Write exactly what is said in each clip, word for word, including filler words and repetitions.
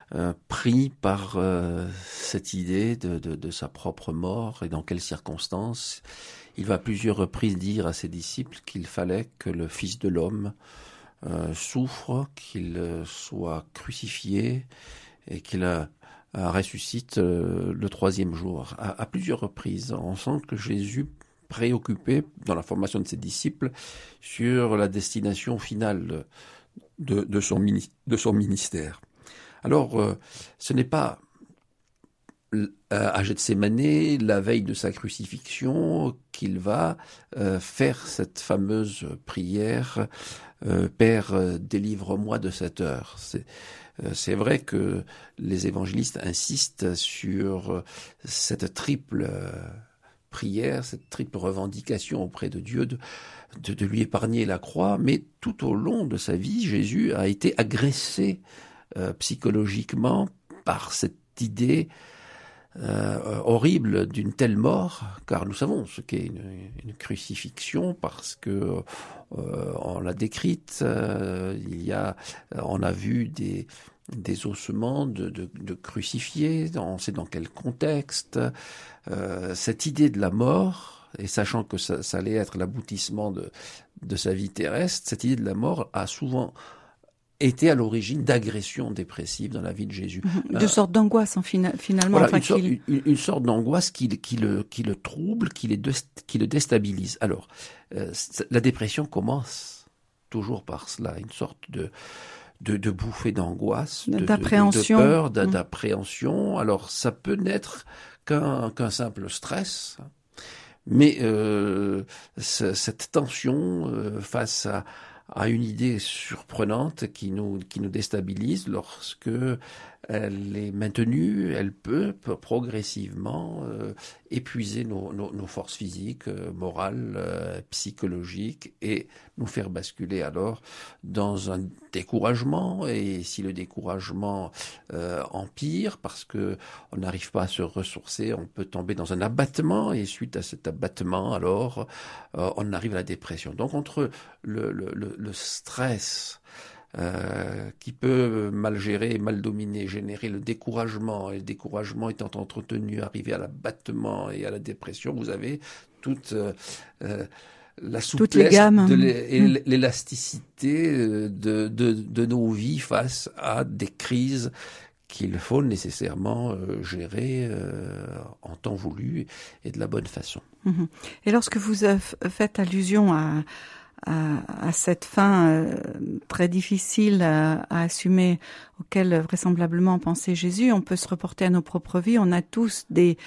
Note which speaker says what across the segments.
Speaker 1: euh, pris par euh, cette idée de, de, de sa propre mort et dans quelles circonstances. Il va à plusieurs reprises dire à ses disciples qu'il fallait que le Fils de l'homme euh, souffre, qu'il soit crucifié et qu'il a ressuscite euh, le troisième jour. À, à plusieurs reprises, on sent que Jésus, préoccupé dans la formation de ses disciples sur la destination finale de, de, son, mini, de son ministère. Alors, euh, ce n'est pas à Gethsémanée, la veille de sa crucifixion, qu'il va euh, faire cette fameuse prière euh, « Père, euh, délivre-moi de cette heure ». C'est, C'est vrai que les évangélistes insistent sur cette triple prière, cette triple revendication auprès de Dieu de, de, de lui épargner la croix, mais tout au long de sa vie, Jésus a été agressé euh, psychologiquement par cette idée euh, horrible d'une telle mort, car nous savons ce qu'est une, une crucifixion, parce que euh, on l'a décrite, euh, il y a, on a vu des des ossements de, de, de crucifiés, on sait dans quel contexte, euh, cette idée de la mort, et sachant que ça, ça allait être l'aboutissement de, de sa vie terrestre, cette idée de la mort a souvent été à l'origine d'agressions dépressives dans la vie de Jésus.
Speaker 2: De euh, sorte d'angoisse, en fina, finalement.
Speaker 1: Voilà,
Speaker 2: enfin,
Speaker 1: une, sorte,
Speaker 2: qu'il...
Speaker 1: une, une sorte d'angoisse qui, qui, le, qui le trouble, qui, les de, qui le déstabilise. Alors, euh, la dépression commence toujours par cela, une sorte de... De, de bouffées d'angoisse, de,
Speaker 2: d'appréhension.
Speaker 1: de, de peur, d'appréhension. Alors, ça peut n'être qu'un, qu'un simple stress, mais euh, c- cette tension euh, face à, à une idée surprenante qui nous, qui nous déstabilise, lorsque elle est maintenue, elle peut progressivement euh, épuiser nos, nos, nos forces physiques, euh, morales, euh, psychologiques, et nous faire basculer alors dans un découragement. Et si le découragement euh, empire, parce que on n'arrive pas à se ressourcer, on peut tomber dans un abattement, et suite à cet abattement, alors euh, on arrive à la dépression. Donc entre le, le, le, le stress Euh, qui peut mal gérer, mal dominer, générer le découragement, et le découragement étant entretenu, arriver à l'abattement et à la dépression, vous avez toute euh, euh, la souplesse de l'é- et mmh. l'élasticité de, de, de nos vies face à des crises qu'il faut nécessairement euh, gérer euh, en temps voulu et de la bonne façon.
Speaker 2: Mmh. Et lorsque vous faites allusion à À, à cette fin euh, très difficile à, à assumer, auquel vraisemblablement pensait Jésus, on peut se reporter à nos propres vies. On a tous des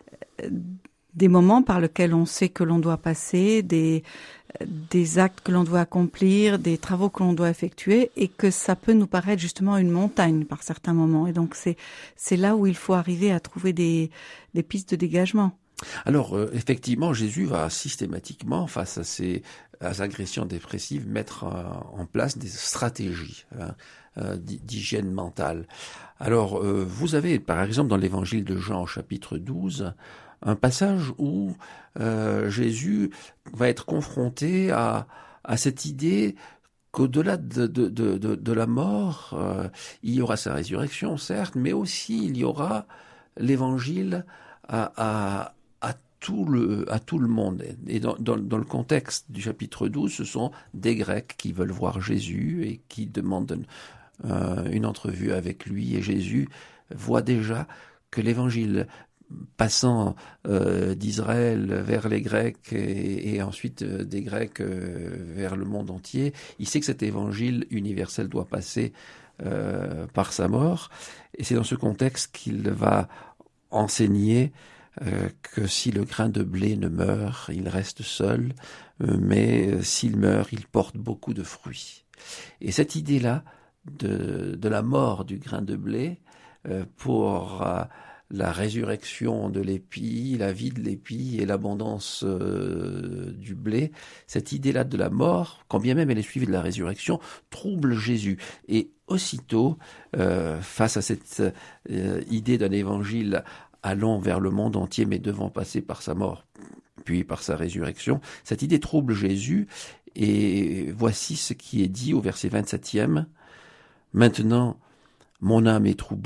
Speaker 2: des moments par lesquels on sait que l'on doit passer, des des actes que l'on doit accomplir, des travaux que l'on doit effectuer, et que ça peut nous paraître justement une montagne par certains moments. Et donc c'est c'est là où il faut arriver à trouver des des pistes de dégagement.
Speaker 1: Alors, euh, effectivement, Jésus va systématiquement, face à ces, à ces agressions dépressives, mettre euh, en place des stratégies hein, euh, d'hygiène mentale. Alors, euh, vous avez, par exemple, dans l'évangile de Jean, au chapitre douze, un passage où euh, Jésus va être confronté à, à cette idée qu'au-delà de, de, de, de, de la mort, euh, il y aura sa résurrection, certes, mais aussi il y aura l'évangile à... à Tout le, à tout le monde. Et dans, dans, dans le contexte du chapitre douze, ce sont des Grecs qui veulent voir Jésus et qui demandent euh, une entrevue avec lui. Et Jésus voit déjà que l'évangile passant euh, d'Israël vers les Grecs et, et ensuite euh, des Grecs euh, vers le monde entier, il sait que cet évangile universel doit passer euh, par sa mort. Et c'est dans ce contexte qu'il va enseigner Euh, que si le grain de blé ne meurt, il reste seul, euh, mais euh, s'il meurt, il porte beaucoup de fruits. Et cette idée-là de, de la mort du grain de blé euh, pour euh, la résurrection de l'épi, la vie de l'épi et l'abondance euh, du blé, cette idée-là de la mort, quand bien même elle est suivie de la résurrection, trouble Jésus. Et aussitôt, euh, face à cette euh, idée d'un évangile allant vers le monde entier, mais devant passer par sa mort, puis par sa résurrection, cette idée trouble Jésus, et voici ce qui est dit au verset vingt-septième. « Maintenant, mon âme est troublée,